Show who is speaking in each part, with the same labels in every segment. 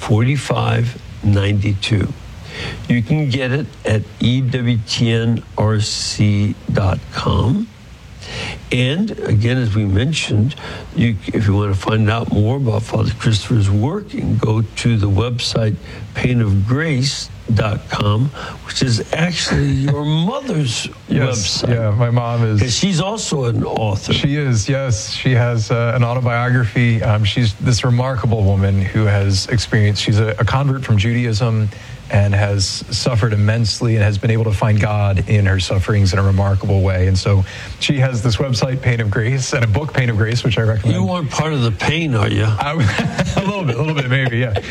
Speaker 1: 4592. You can get it at ewtnrc.com. And again, as we mentioned, if you want to find out more about Father Christopher's work, you can go to the website painofgrace.com, which is actually your mother's website.
Speaker 2: Yeah, my mom is.
Speaker 1: Because she's also an author.
Speaker 2: She is, yes. She has an autobiography. She's this remarkable woman who has experienced, she's a convert from Judaism and has suffered immensely and has been able to find God in her sufferings in a remarkable way. And so she has this website, Pain of Grace, and a book, Pain of Grace, which I recommend.
Speaker 1: You aren't part of the pain, are you?
Speaker 2: A little bit, maybe, yeah.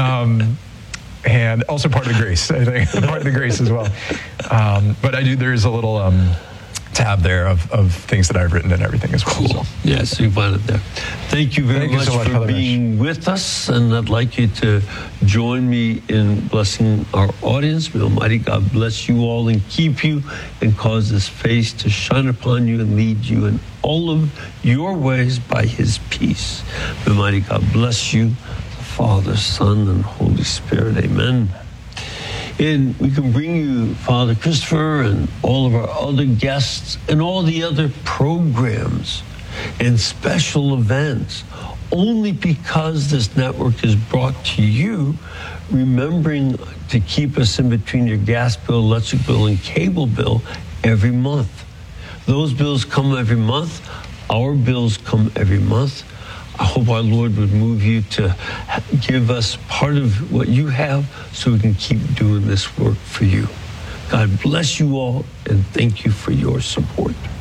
Speaker 2: And also part of the grace, I think, part of the grace as well. But there's a little tab there of things that I've written and everything as well.
Speaker 1: Cool.
Speaker 2: So.
Speaker 1: Yes, you find it there. Thank you very much for being with us, and I'd like you to join me in blessing our audience. May Almighty God bless you all and keep you and cause His face to shine upon you and lead you in all of your ways by His peace. May Almighty God bless you, the Father, Son, and Holy Spirit. Amen. And we can bring you Father Christopher and all of our other guests and all the other programs and special events only because this network is brought to you, remembering to keep us in between your gas bill, electric bill, and cable bill every month. Those bills come every month. Our bills come every month. I hope our Lord would move you to give us part of what you have so we can keep doing this work for you. God bless you all, and thank you for your support.